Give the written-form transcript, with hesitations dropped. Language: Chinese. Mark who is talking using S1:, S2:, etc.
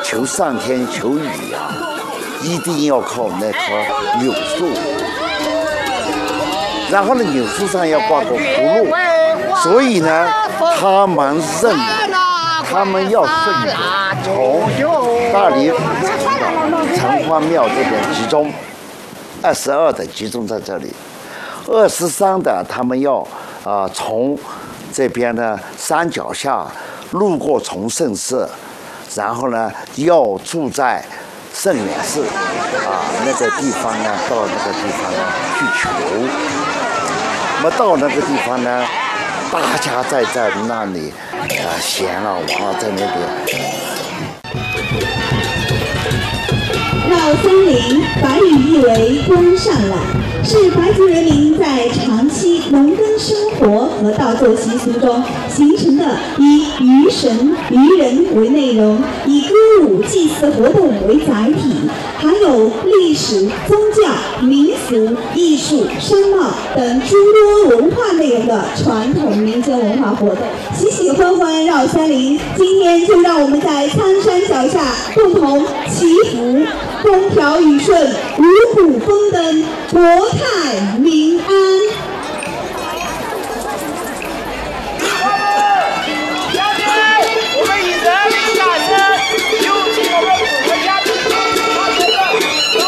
S1: 求上天求雨啊，一定要靠那棵柳树。然后呢，柳树上要挂个葫芦，所以呢，他们要顺着从大理城隍庙这边集中，22的集中在这里，23的他们要从这边呢山脚下路过崇圣寺，然后呢要住在圣远寺那个地方呢，到那个地方呢去求。那么到那个地方呢，大家在那里闲了，完了在那边。
S2: 绕森林，白羽意为关上来，是白族人民在长期农耕生活和稻作习俗中形成的以渔神、渔人为内容，以歌舞祭祀活动为载体，含有历史、宗教、民俗、艺术、商贸等诸多文化内容的传统民间文化活动。喜喜欢欢绕森林，今天就让我们在苍山脚下共同祈福，风调雨顺，五谷丰登，国泰民安。